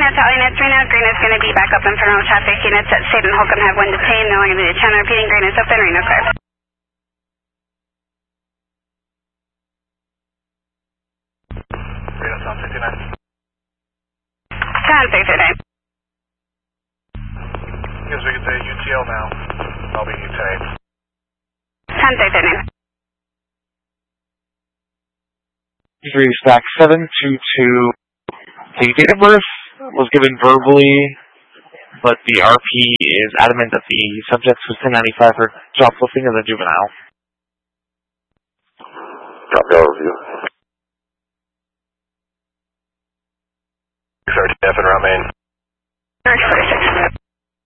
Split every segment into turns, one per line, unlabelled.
to all units. Reno, green is going to be back open for normal traffic. Units at State and Holcomb have 1 detained. No longer needed. Channel repeating, green is open. Reno clear.
Reno, Sound 69.
Sound 69.
Yes, we get the UTL now. I'll be detained.
Sound 69.
Stack 722. The date of birth was given verbally, but the RP is adamant that the subject was 1095 for shoplifting as a juvenile.
Copy overview. RTF and route main.
46.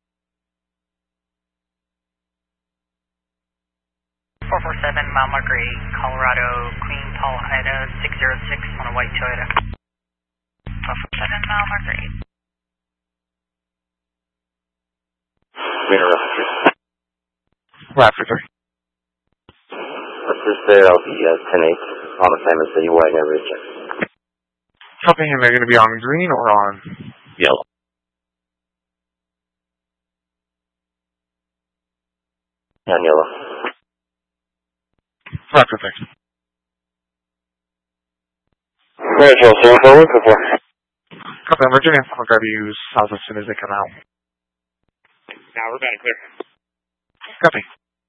447 Mount Marguerite, Colorado, Queen Paul, Ida 606 on a white Toyota. 447 Mount Marguerite.
Raptor 3.
Let's just say I'll be 10-8 on the same as the UI average.
Copy, and they're going to be on green or on yellow?
On yellow.
Raptor 3.
Rachel, so what we're looking for?
Copy, Virginia. I'll grab you south as soon as they come out.
Now we're about to clear.
Copy.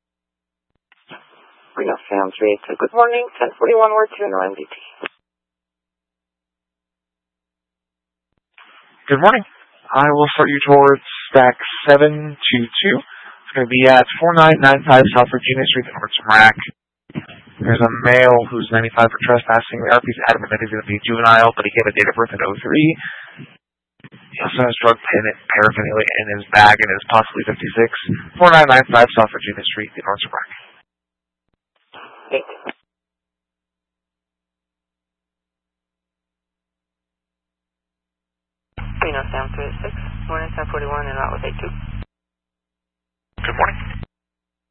Reno, Sam 382. Good morning, 1041, we're 2 no MDT.
Good morning. I will start you towards stack 722. It's going to be at 4995 South Virginia Street, North Rack. There's a male who's 95 for trespassing. The RP's adamant that he's going to be juvenile, but he gave a date of birth in 03. He also has drug paraphernalia in his bag and is possibly 56. 4995 South Virginia Street, North Rack.
8.
Reno, Sam 386, morning 1041 and route with 82.
Good morning.